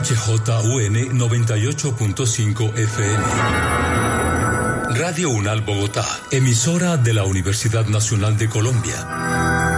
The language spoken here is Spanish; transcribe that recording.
HJUN 98.5 FM. Radio UNAL Bogotá, emisora de la Universidad Nacional de Colombia.